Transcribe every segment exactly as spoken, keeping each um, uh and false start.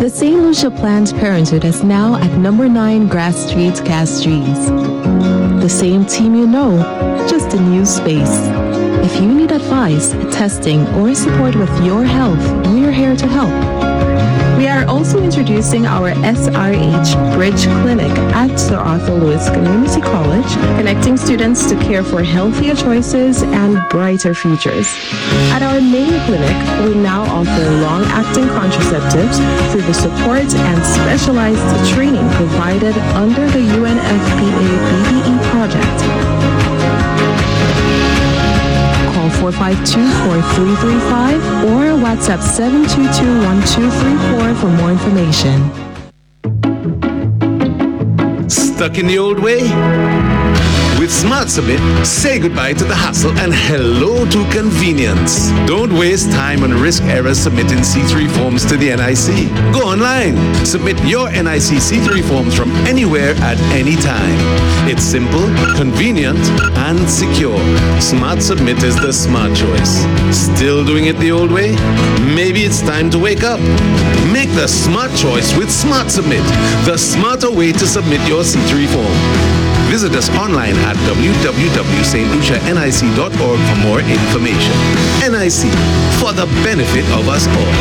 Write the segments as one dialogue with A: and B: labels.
A: The Saint Lucia Planned Parenthood is now at number nine Grass Street, Castries. The same team you know, just a new space. If you need advice, testing, or support with your health, we're here to help. We are also introducing our S R H Bridge Clinic at Sir Arthur Lewis Community College, connecting students to care for healthier choices and brighter futures. At our main clinic, we now offer long-acting contraceptives through the support and specialized training provided under the U N F P A B B E project. four five two, four three three five or WhatsApp seven two two, one two three four for more information.
B: Stuck in the old way? With Smart Submit, say goodbye to the hassle and hello to convenience. Don't waste time on risk errors submitting C three forms to the N I C. Go online. Submit your N I C C three forms from anywhere at any time. It's simple, convenient, and secure. Smart Submit is the smart choice. Still doing it the old way? Maybe it's time to wake up. Make the smart choice with Smart Submit, the smarter way to submit your C three form. Visit us online at w w w dot st lucia n i c dot org for more information. N I C, for the benefit of us all.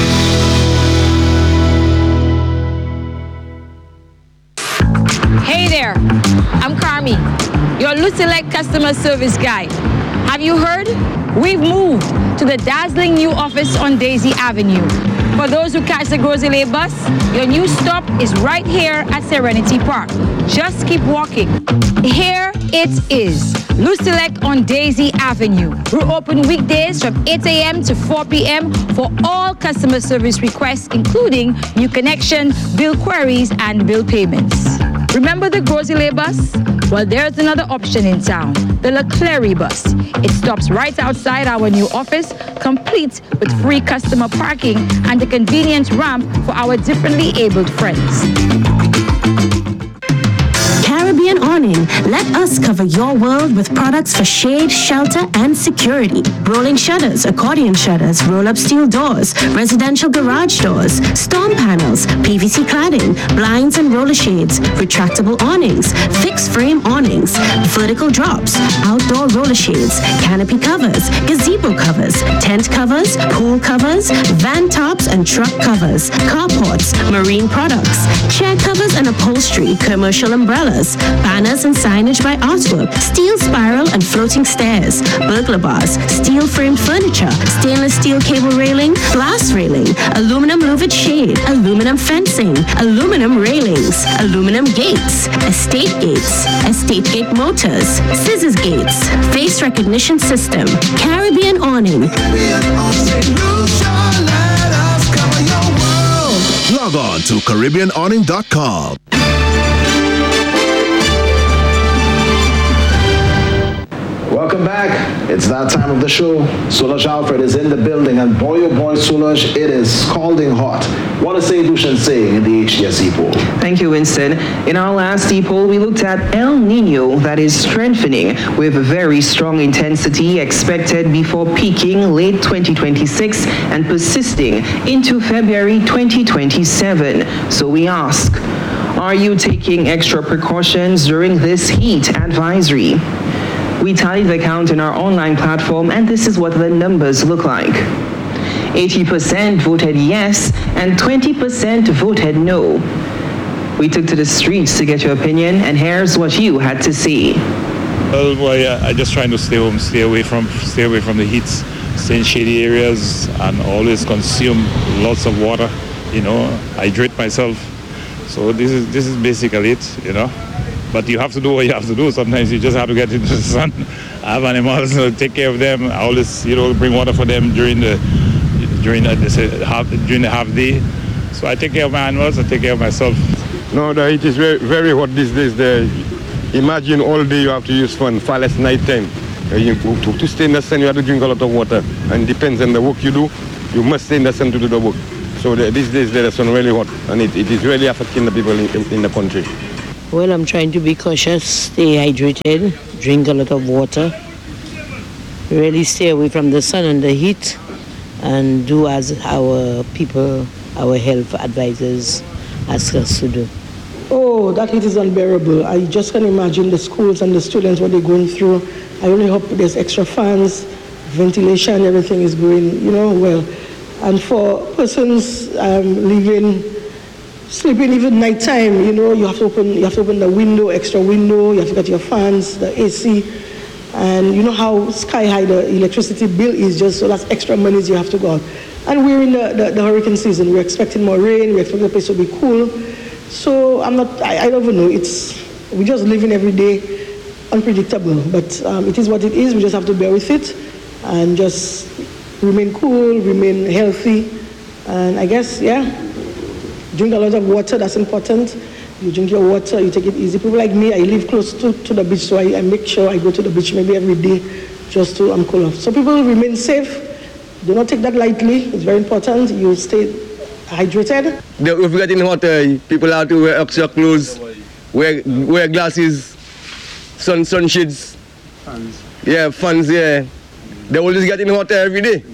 C: Hey there, I'm Carmi, your Lucilec customer service guide. Have you heard? We've moved to the dazzling new office on Daisy Avenue. For those who catch the Groselay bus, your new stop is right here at Serenity Park. Just keep walking. Here it is, Lucilec on Daisy Avenue. We're open weekdays from eight a.m. to four p.m. for all customer service requests, including new connection, bill queries, and bill payments. Remember the Groselay bus? Well, there's another option in town, the Leclerc bus. It stops right outside our new office, complete with free customer parking and a convenient ramp for our differently abled friends.
D: Caribbean Awning. Let us cover your world with products for shade, shelter, and security. Rolling shutters, accordion shutters, roll-up steel doors, residential garage doors, storm panels, P V C cladding, blinds and roller shades, retractable awnings, fixed frame awnings, vertical drops, outdoor roller shades, canopy covers, gazebo covers, tent covers, pool covers, van tops and truck covers, carports, marine products, chair covers and upholstery, commercial umbrellas, banners and signage by Artwork, steel spiral and floating stairs, burglar bars, steel framed furniture, stainless steel cable railing, glass railing, aluminum louvered shade, aluminum fencing, aluminum railings, aluminum gates, estate gates, estate gate motors, scissors gates, face recognition system, Caribbean Awning.
B: Log on to caribbean awning dot com.
E: Welcome back. It's that time of the show. Solange Alfred is in the building, and boy, oh boy, Solange, it is scalding hot. What is Saint Lucian saying in the H D S E poll?
F: Thank you, Winston. In our last e-poll, we looked at El Nino that is strengthening with very strong intensity expected before peaking late twenty twenty-six and persisting into February twenty twenty-seven. So we ask, are you taking extra precautions during this heat advisory? We tallied the count in our online platform, and this is what the numbers look like. eighty percent voted yes, and twenty percent voted no. We took to the streets to get your opinion, and here's what you had to say.
G: Well, well yeah, I'm just trying to stay home, stay away from, stay away from the heat, stay in shady areas, and always consume lots of water. You know, hydrate myself. So this is this is basically it. You know. But you have to do what you have to do. Sometimes you just have to get into the sun. I have animals, take care of them. I always, you know, bring water for them during the during the, half during the half day. So I take care of my animals. I take care of myself.
H: No, the heat is very very hot these days. There, imagine all day you have to use fan, far less night time. Uh, you, to, to stay in the sun, you have to drink a lot of water. And depends on the work you do, you must stay in the sun to do the work. So the, these days the sun really hot, and it, it is really affecting the people in, in, in the country.
I: Well, I'm trying to be cautious, stay hydrated, drink a lot of water, really stay away from the sun and the heat, and do as our people our health advisors ask us to do.
J: Oh, that heat is unbearable. I just can imagine the schools and the students, what they're going through. I only hope there's extra fans, ventilation, everything is going, you know, well. And for persons um, living, sleeping even nighttime, you know, you have to open, you have to open the window, extra window, you have to get your fans, the A C, and you know how sky high the electricity bill is, just so that's extra monies you have to go out. And we're in the, the, the hurricane season. We're expecting more rain. We're expecting the place to be cool. So I'm not, I, I don't even know. It's, we're just living every day unpredictable, but um, it is what it is. We just have to bear with it and just remain cool, remain healthy. And I guess, yeah, drink a lot of water, that's important. You drink your water, you take it easy. People like me, I live close to, to the beach, so I, I make sure I go to the beach maybe every day just to um, cool off. So people remain safe. Do not take that lightly. It's very important. You stay hydrated.
H: If we get in water, people have to wear extra clothes, wear, wear glasses, sun, sun shades. Fans. Yeah, fans, yeah. They always get in water every day.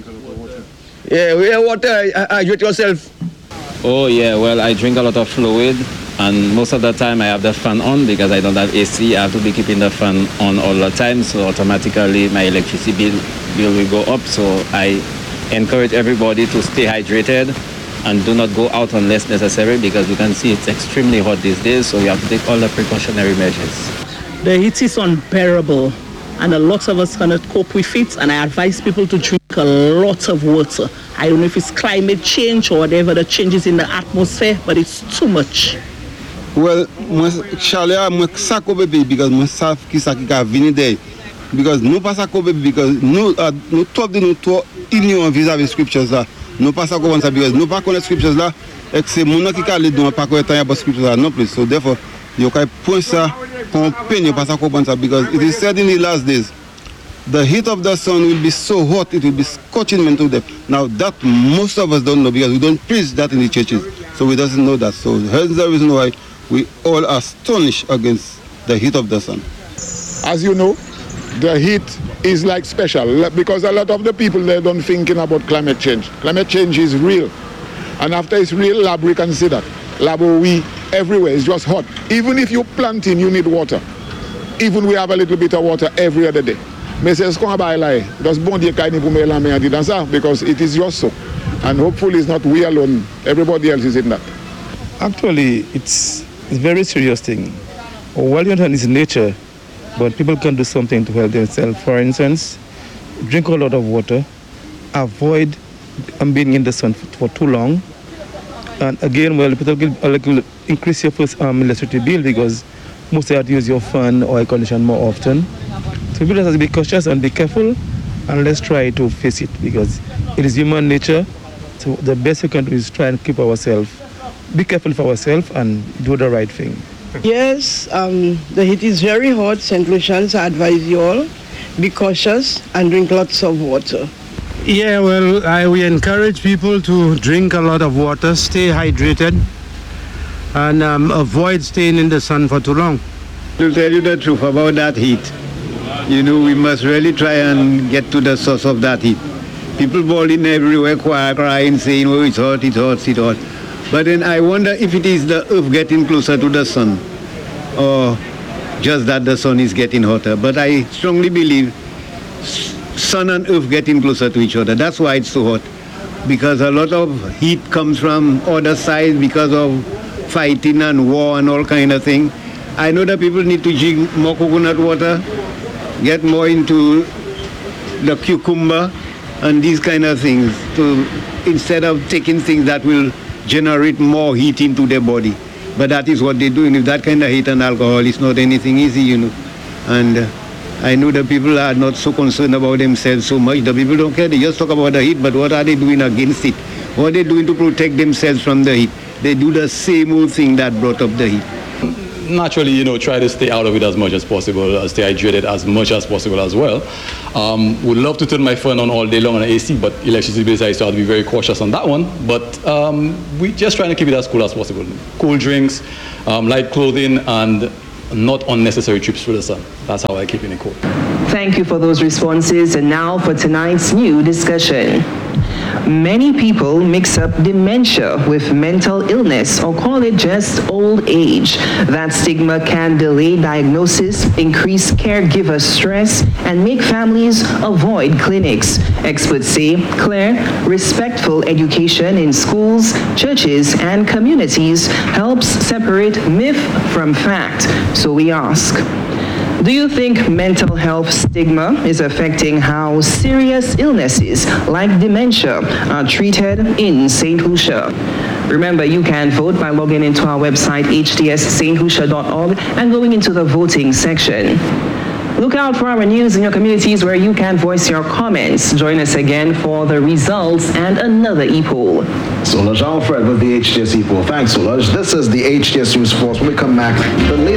H: Yeah, wear water, hydrate yourself.
K: Oh yeah, well I drink a lot of fluid and most of the time I have the fan on because I don't have A C. I have to be keeping the fan on all the time, so automatically my electricity bill, bill will go up. So I encourage everybody to stay hydrated and do not go out unless necessary because you can see it's extremely hot these days, so we have to take all the precautionary measures.
L: The heat is unbearable and a lot of us cannot cope with it, and I advise people to drink a lot of water. I don't know if it's climate change or whatever the changes in the atmosphere, but it's too much.
M: Well, Charlie, I'm sako bebe because my self kisaki ka vini there because no pas sako bebe because no no top de no to ignorant vis-à-vis scriptures là. No pas sako comme ça because no pas connaître scriptures là et c'est mon qui ka le don pas connaître ya scriptures là non plus. So therefore, you can point ça comme peine you pas sako comme ça because it is said in the last days the heat of the sun will be so hot it will be scorching men to death. Now that most of us don't know because we don't preach that in the churches, so we doesn't know that. So here's the reason why we all are astonished against the heat of the sun.
N: As you know, the heat is like special because a lot of the people there don't thinking about climate change. Climate change is real, and after it's real, lab we can see that. Lab we everywhere is just hot. Even if you planting, you need water. Even we have a little bit of water every other day. Because it is just so, and hopefully it's not we alone. Everybody else is in that.
O: Actually, it's a very serious thing. Wellington is nature, but people can do something to help themselves. For instance, drink a lot of water, avoid being in the sun for too long, and again, well, people will increase your first um, electricity bill because most have to use your fan or air condition more often. So people have to be cautious and be careful, and let's try to face it because it is human nature. So the best we can do is try and keep ourselves, be careful for ourselves and do the right thing.
P: Yes, um, the heat is very hot. Saint Lucians, I advise you all, be cautious and drink lots of water.
Q: Yeah, well, I we encourage people to drink a lot of water, stay hydrated, and um, avoid staying in the sun for too long.
R: To tell you the truth about that heat, you know, we must really try and get to the source of that heat. People bawling everywhere, crying, saying, oh, it's hot, it's hot, it's hot. But then I wonder if it is the earth getting closer to the sun or just that the sun is getting hotter. But I strongly believe sun and earth getting closer to each other. That's why it's so hot. Because a lot of heat comes from other sides because of fighting and war and all kind of thing. I know that people need to drink more coconut water, get more into the cucumber and these kind of things to instead of taking things that will generate more heat into their body. But that is what they do. And if that kind of heat and alcohol is not anything easy, you know. And uh, I know the people are not so concerned about themselves so much. The people don't care. They just talk about the heat, but what are they doing against it? What are they doing to protect themselves from the heat? They do the same old thing that brought up the heat.
S: Naturally, you know, try to stay out of it as much as possible, uh, stay hydrated as much as possible as well. Um, would love to turn my phone on all day long on A C, but electricity bills, I still have to be very cautious on that one. But um, we just trying to keep it as cool as possible. Cool drinks, um, light clothing, and not unnecessary trips through the sun. That's how I keep it cool.
F: Thank you for those responses. And now for tonight's new discussion. Many people mix up dementia with mental illness or call it just old age. That stigma can delay diagnosis, increase caregiver stress, and make families avoid clinics. Experts say clear, respectful education in schools, churches, and communities helps separate myth from fact. So we ask, do you think mental health stigma is affecting how serious illnesses like dementia are treated in Saint Lucia? Remember, you can vote by logging into our website, h d s st lucia dot org, and going into the voting section. Look out for our news in your communities where you can voice your comments. Join us again for the results and another e-poll.
E: Solange Alfred with the H T S e-poll. Thanks, Solange. This is the H T S News Force. When we come back, the latest